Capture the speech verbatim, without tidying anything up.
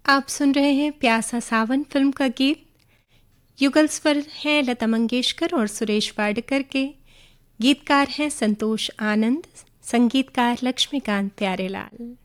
आप सुन रहे हैं प्यासा सावन फिल्म का गीत। युगल स्वर हैं लता मंगेशकर और सुरेश वाडकर के। गीतकार हैं संतोष आनंद, संगीतकार लक्ष्मीकांत प्यारेलाल।